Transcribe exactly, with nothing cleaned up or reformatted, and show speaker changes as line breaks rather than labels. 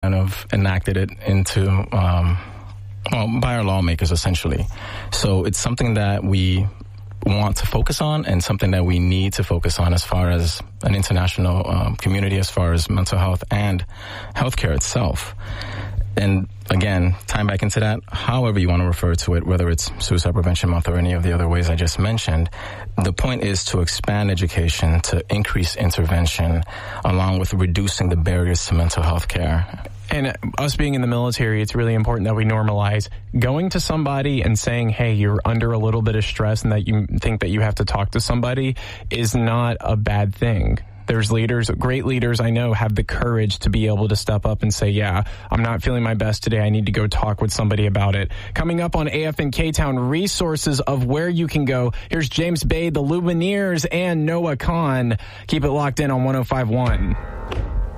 kind of enacted it into, um, well, by our lawmakers, essentially. So it's something that we want to focus on and something that we need to focus on as far as an international um, community, as far as mental health and healthcare itself. And again, tying back into that, however you want to refer to it, whether it's Suicide Prevention Month or any of the other ways I just mentioned, the point is to expand education, to increase intervention, along with reducing the barriers to mental health care.
And us being in the military, it's really important that we normalize going to somebody and saying, hey, you're under a little bit of stress and that you think that you have to talk to somebody is not a bad thing. There's leaders, great leaders I know, have the courage to be able to step up and say, yeah, I'm not feeling my best today. I need to go talk with somebody about it. Coming up on A F N K-Town, resources of where you can go. Here's James Bay, the Lumineers, and Noah Kahan. Keep it locked in on one oh five point one.